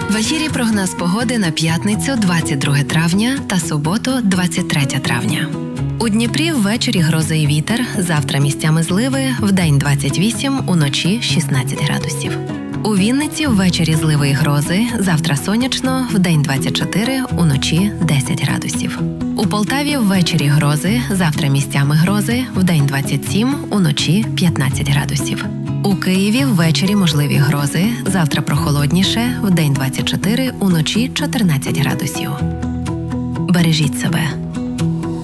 В ефірі прогноз погоди на п'ятницю 22 травня та суботу 23 травня. У Дніпрі ввечері грози і вітер, завтра місцями зливи, вдень 28, уночі 16 градусів. У Вінниці ввечері зливи і грози, завтра сонячно, вдень 24, уночі 10 градусів. У Полтаві ввечері грози, завтра місцями грози, вдень 27, уночі 15 градусів. У Києві ввечері можливі грози, завтра прохолодніше, вдень 24, уночі 14 градусів. Бережіть себе.